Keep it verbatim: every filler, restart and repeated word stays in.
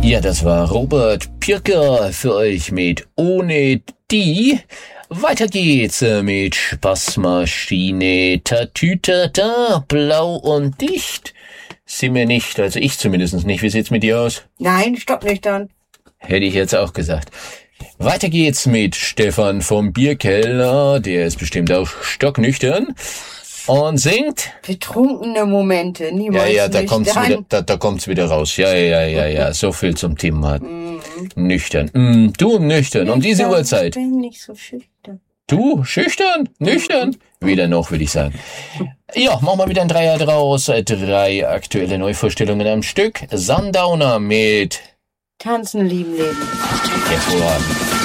Ja, das war Robert Pirker für euch mit Ohne die. Weiter geht's mit Spaßmaschine. Tatütata, blau und dicht. Sind wir nicht, also ich zumindest nicht. Wie sieht's mit dir aus? Nein, stopp nüchtern. Hätte ich jetzt auch gesagt. Weiter geht's mit Stefan vom Bierkeller. Der ist bestimmt auch stocknüchtern. Und singt? Betrunkene Momente, niemals Ja, ja, da nüchtern. kommt's wieder, da, da kommt's wieder raus. Ja, ja, ja, ja, so viel zum Thema. Mm. Nüchtern. Mm, du nüchtern, um diese Uhrzeit. Ich bin nicht so schüchtern. Du, schüchtern, nüchtern? Weder noch, würde ich sagen. Ja, machen wir wieder ein Dreier draus. Drei aktuelle Neuvorstellungen am Stück. Sundowner mit Tanzen, lieben, leben. Hervorragend.